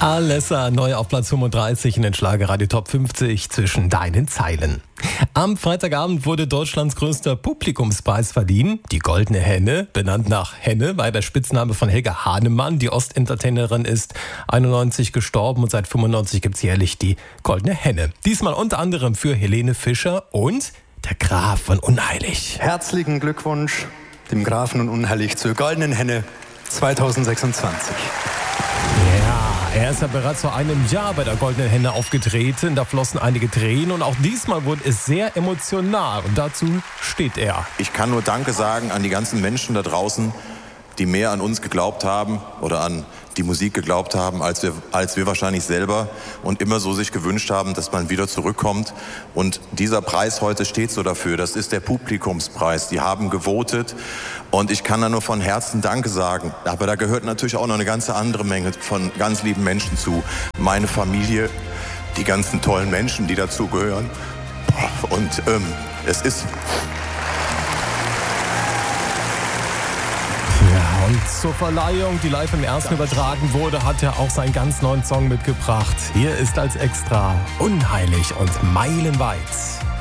Alessa, neu auf Platz 35 in den Schlagerradio Top 50 zwischen deinen Zeilen. Am Freitagabend wurde Deutschlands größter Publikumspreis verliehen, die Goldene Henne, benannt nach Henne, weil der Spitzname von Helga Hahnemann, die Ostentertainerin ist, 91 gestorben und seit 95 gibt's jährlich die Goldene Henne. Diesmal unter anderem für Helene Fischer und der Graf von Unheilig. Herzlichen Glückwunsch dem Grafen und Unheilig zur Goldenen Henne 2026. Ja, er ist ja bereits vor einem Jahr bei der Goldenen Henne aufgetreten. Da flossen einige Tränen und auch diesmal wurde es sehr emotional. Und dazu steht er. Ich kann nur Danke sagen an die ganzen Menschen da draußen, die mehr an uns geglaubt haben oder an die Musik geglaubt haben, als wir wahrscheinlich selber und immer so sich gewünscht haben, dass man wieder zurückkommt. Und dieser Preis heute steht so dafür. Das ist der Publikumspreis. Die haben gewotet und ich kann da nur von Herzen Danke sagen. Aber da gehört natürlich auch noch eine ganze andere Menge von ganz lieben Menschen zu. Meine Familie, die ganzen tollen Menschen, die dazugehören. Und es ist... Ja, und zur Verleihung, die live im Ersten übertragen wurde, hat er auch seinen ganz neuen Song mitgebracht. Hier ist als Extra Unheilig und meilenweit.